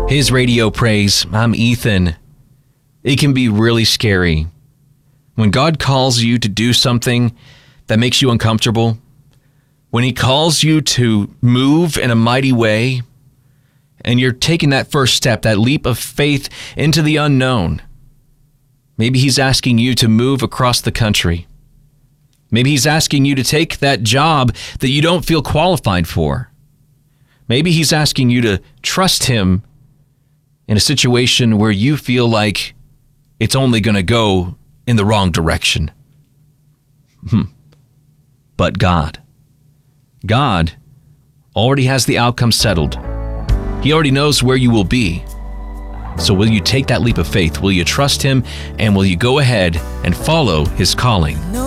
His Radio Praise. I'm Ethan. It can be really scary when God calls you to do something that makes you uncomfortable, when He calls you to move in a mighty way, and you're taking that first step, that leap of faith into the unknown. Maybe He's asking you to move across the country. Maybe He's asking you to take that job that you don't feel qualified for. Maybe He's asking you to trust Him in a situation where you feel like it's only going to go in the wrong direction. But God already has the outcome settled. He already knows where you will be. So will you take that leap of faith? Will you trust Him? And will you go ahead and follow His calling?